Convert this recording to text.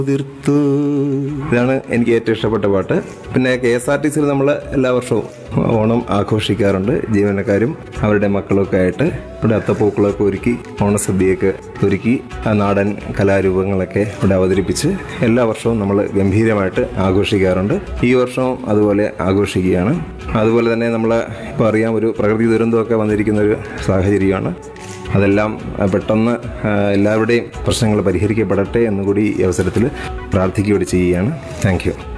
തീർത്തു. ഇതാണ് എനിക്ക് ഏറ്റവും ഇഷ്ടപ്പെട്ട പാട്ട്. പിന്നെ KSRTCയിൽ നമ്മൾ എല്ലാ വർഷവും ഓണം ആഘോഷിക്കാറുണ്ട്. ജീവനക്കാരും അവരുടെ മക്കളൊക്കെ ആയിട്ട് ഇവിടെ അത്തപ്പൂക്കളൊക്കെ ഒരുക്കി ഓണസദ്യയൊക്കെ ഒരുക്കി ആ നാടൻ കലാരൂപങ്ങളൊക്കെ ഇവിടെ അവതരിപ്പിച്ച് എല്ലാ വർഷവും നമ്മൾ ഗംഭീരമായിട്ട് ആഘോഷിക്കാറുണ്ട്. ഈ വർഷവും അതുപോലെ ആഘോഷിക്കുകയാണ്. അതുപോലെ തന്നെ നമ്മൾ ഇപ്പോൾ അറിയാം, ഒരു പ്രകൃതി ദുരന്തമൊക്കെ വന്നിരിക്കുന്ന ഒരു സാഹചര്യമാണ്. അതെല്ലാം പെട്ടെന്ന് എല്ലാവരുടെയും പ്രശ്നങ്ങൾ പരിഹരിക്കപ്പെടട്ടെ എന്നുകൂടി ഈ അവസരത്തിൽ പ്രാർത്ഥിക്കുകയോട് ചെയ്യുകയാണ്. Thank you.